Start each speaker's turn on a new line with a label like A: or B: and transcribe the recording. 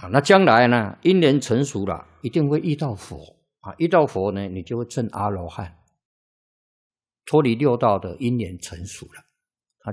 A: 那将来呢，因缘成熟了，一定会遇到佛遇到佛呢，你就会证阿罗汉，脱离六道的因缘成熟了。